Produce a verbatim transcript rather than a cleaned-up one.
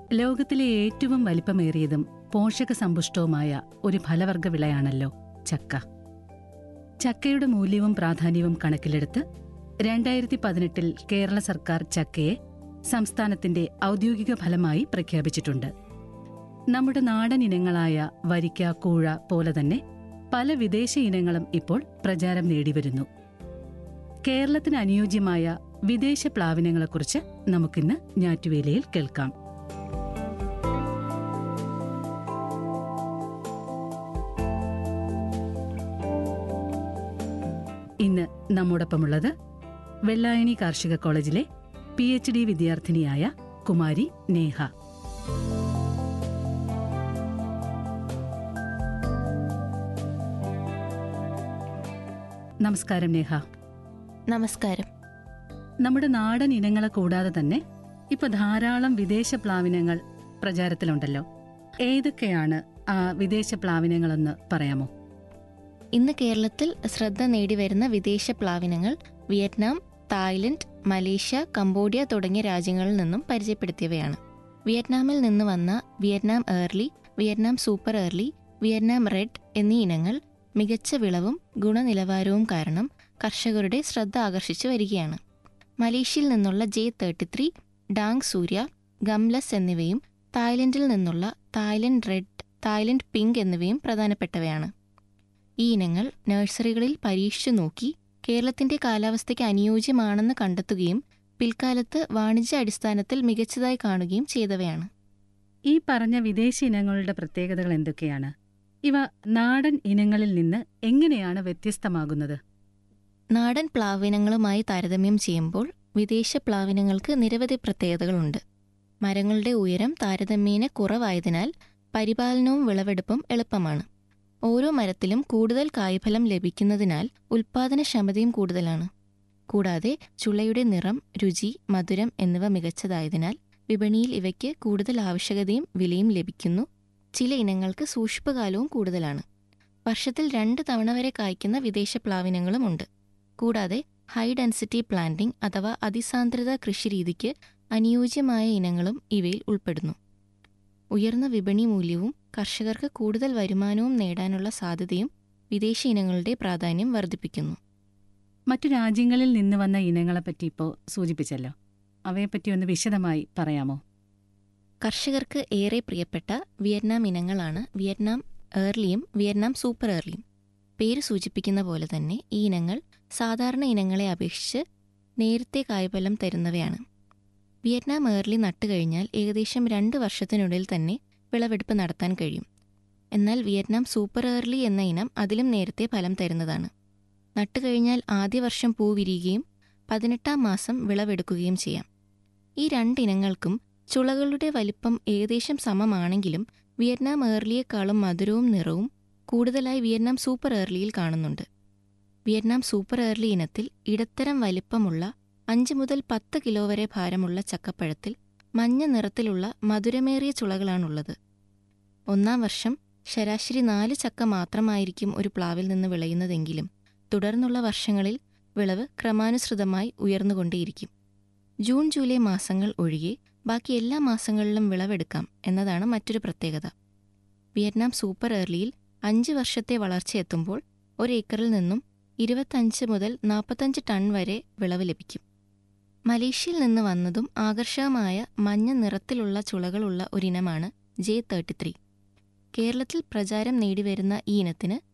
ലോകത്തിലെ ഏറ്റവും വലിപ്പമേറിയതും പോഷകസമ്പുഷ്ടവുമായ ഒരു ഫലവർഗ വിളയാണല്ലോ ചക്ക. ചക്കയുടെ മൂല്യവും പ്രാധാന്യവും കണക്കിലെടുത്ത് രണ്ടായിരത്തി പതിനെട്ടിൽ കേരള സർക്കാർ ചക്കയെ സംസ്ഥാനത്തിന്റെ ഔദ്യോഗിക ഫലമായി പ്രഖ്യാപിച്ചിട്ടുണ്ട്. നമ്മുടെ നാടൻ ഇനങ്ങളായ വരിക്ക, കൂഴ പോലെ തന്നെ പല വിദേശ ഇനങ്ങളും ഇപ്പോൾ പ്രചാരം നേടിവരുന്നു. കേരളത്തിന് അനുയോജ്യമായ വിദേശ പ്ലാവിനങ്ങളെക്കുറിച്ച് നമുക്കിന്ന് ഞാറ്റുവേലയിൽ കേൾക്കാം. ഇന്ന് നമ്മോടൊപ്പമുള്ളത് വെള്ളായണി കാർഷിക കോളേജിലെ P H D വിദ്യാർത്ഥിനിയായ Kumari Neha. നമസ്കാരം നേഹ. നമസ്കാരം. നമ്മുടെ നാടൻ ഇനങ്ങളെ കൂടാതെ തന്നെ ഇപ്പൊ ധാരാളം വിദേശ പ്ലാവിനങ്ങൾ പ്രചാരത്തിലുണ്ടല്ലോ. ഏതൊക്കെയാണ് ആ വിദേശ പ്ലാവിനങ്ങളെന്ന് പറയാമോ? ഇന്ന് കേരളത്തിൽ ശ്രദ്ധ നേടിവരുന്ന വിദേശ പ്ലാവിനങ്ങൾ വിയറ്റ്നാം, തായ്ലൻഡ്, മലേഷ്യ, കംബോഡിയ തുടങ്ങിയ രാജ്യങ്ങളിൽ നിന്നും പരിചയപ്പെടുത്തിയവയാണ്. വിയറ്റ്നാമിൽ നിന്ന് വന്ന Vietnam early, Vietnam super early, Vietnam red എന്നീ ഇനങ്ങൾ മികച്ച വിളവും ഗുണനിലവാരവും കാരണം കർഷകരുടെ ശ്രദ്ധ ആകർഷിച്ചു വരികയാണ്. മലേഷ്യയിൽ നിന്നുള്ള ജെ തേർട്ടി ത്രീ, ഡാങ് സൂര്യ, ഗംലസ് എന്നിവയും തായ്ലൻഡിൽ നിന്നുള്ള തായ്ലൻഡ് റെഡ്, തായ്ലൻഡ് പിങ്ക് എന്നിവയും പ്രധാനപ്പെട്ടവയാണ്. ഈ ഇനങ്ങൾ നഴ്സറികളിൽ പരീക്ഷിച്ചു നോക്കി കേരളത്തിന്റെ കാലാവസ്ഥയ്ക്ക് അനുയോജ്യമാണെന്ന് കണ്ടെത്തുകയും പിൽക്കാലത്ത് വാണിജ്യ അടിസ്ഥാനത്തിൽ മികച്ചതായി കാണുകയും ചെയ്തവയാണ്. ഈ പറഞ്ഞ വിദേശ ഇനങ്ങളുടെ പ്രത്യേകതകൾ എന്തൊക്കെയാണ്? ഇവ നാടൻ ഇനങ്ങളിൽ നിന്ന് എങ്ങനെയാണ് വ്യത്യസ്തമാകുന്നത്? നാടൻ പ്ലാവിനങ്ങളുമായി താരതമ്യം ചെയ്യുമ്പോൾ വിദേശ പ്ലാവിനങ്ങൾക്ക് നിരവധി പ്രത്യേകതകളുണ്ട്. മരങ്ങളുടെ ഉയരം താരതമ്യേന കുറവായതിനാൽ പരിപാലനവും വിളവെടുപ്പും എളുപ്പമാണ്. ഓരോ മരത്തിലും കൂടുതൽ കായ്ഫലം ലഭിക്കുന്നതിനാൽ ഉൽപാദനക്ഷമതയും കൂടുതലാണ്. കൂടാതെ ചുളയുടെ നിറം, രുചി, മധുരം എന്നിവ മികച്ചതായതിനാൽ വിപണിയിൽ ഇവയ്ക്ക് കൂടുതൽ ആവശ്യകതയും വിലയും ലഭിക്കുന്നു. ചില ഇനങ്ങൾക്ക് സൂക്ഷിപ്പുകാലവും കൂടുതലാണ്. വർഷത്തിൽ രണ്ട് തവണ വരെ കായ്ക്കുന്ന വിദേശ പ്ലാവിനങ്ങളുമുണ്ട്. കൂടാതെ ഹൈ ഡെൻസിറ്റി പ്ലാന്റിംഗ് അഥവാ അതിസാന്ദ്രത കൃഷിരീതിക്ക് അനുയോജ്യമായ ഇനങ്ങളും ഇവയിൽ ഉൾപ്പെടുന്നു. ഉയർന്ന വിപണി മൂല്യവും കർഷകർക്ക് കൂടുതൽ വരുമാനവും നേടാനുള്ള സാധ്യതയും വിദേശ ഇനങ്ങളുടെ പ്രാധാന്യം വർദ്ധിപ്പിക്കുന്നു. മറ്റു രാജ്യങ്ങളിൽ നിന്ന് വന്ന ഇനങ്ങളെപ്പറ്റി ഇപ്പോൾ സൂചിപ്പിച്ചല്ലോ, അവയെപ്പറ്റി ഒന്ന് വിശദമായി പറയാമോ? കർഷകർക്ക് ഏറെ പ്രിയപ്പെട്ട വിയറ്റ്നാം ഇനങ്ങളാണ് വിയറ്റ്നാം ഏർലിയും വിയറ്റ്നാം സൂപ്പർ ഏർലിയും. പേര് സൂചിപ്പിക്കുന്ന പോലെ തന്നെ ഈ ഇനങ്ങൾ സാധാരണ ഇനങ്ങളെ അപേക്ഷിച്ച് നേരത്തെ കായ്ഫലം തരുന്നവയാണ്. വിയറ്റ്നാം ഏർലി നട്ടുകഴിഞ്ഞാൽ ഏകദേശം രണ്ട് വർഷത്തിനുള്ളിൽ തന്നെ വിളവെടുപ്പ് നടത്താൻ കഴിയും. എന്നാൽ വിയറ്റ്നാം സൂപ്പർ ഏർലി എന്ന ഇനം അതിലും നേരത്തെ ഫലം തരുന്നതാണ്. നട്ടുകഴിഞ്ഞാൽ ആദ്യ വർഷം പൂ വിരിയുകയും പതിനെട്ടാം മാസം വിളവെടുക്കുകയും ചെയ്യാം. ഈ രണ്ടിനങ്ങൾക്കും ചുളകളുടെ വലിപ്പം ഏകദേശം സമമാണെങ്കിലും വിയറ്റ്നാം ഏർലിയേക്കാളും മധുരവും നിറവും കൂടുതലായി വിയറ്റ്നാം സൂപ്പർ ഏർലിയിൽ കാണുന്നുണ്ട്. വിയറ്റ്നാം സൂപ്പർ ഏർലി ഇനത്തിൽ ഇടത്തരം വലിപ്പമുള്ള അഞ്ച് മുതൽ പത്ത് കിലോ വരെ ഭാരമുള്ള ചക്കപ്പഴത്തിൽ മഞ്ഞ നിറത്തിലുള്ള മധുരമേറിയ ചുളകളാണുള്ളത്. ഒന്നാം വർഷം ശരാശരി നാല് ചക്ക മാത്രമായിരിക്കും ഒരു പ്ലാവിൽ നിന്ന് വിളയുന്നതെങ്കിലും തുടർന്നുള്ള വർഷങ്ങളിൽ വിളവ് ക്രമാനുസൃതമായി ഉയർന്നുകൊണ്ടേയിരിക്കും. ജൂൺ ജൂലൈ മാസങ്ങൾ ഒഴികെ ബാക്കി എല്ലാ മാസങ്ങളിലും വിളവെടുക്കാം എന്നതാണ് മറ്റൊരു പ്രത്യേകത. വിയറ്റ്നാം സൂപ്പർ ഏർലിയിൽ അഞ്ച് വർഷത്തെ വളർച്ചയെത്തുമ്പോൾ ഒരേക്കറിൽ നിന്നും ഇരുപത്തഞ്ച് മുതൽ നാൽപ്പത്തഞ്ച് ടൺ വരെ വിളവ് ലഭിക്കും. മലേഷ്യയിൽ നിന്ന് വന്നതും ആകർഷകമായ മഞ്ഞ നിറത്തിലുള്ള ചുളകളുള്ള ഒരിനമാണ് ജെ തേർട്ടി ത്രീ. കേരളത്തിൽ പ്രചാരം നേടിവരുന്ന ഈ ഇനത്തിന്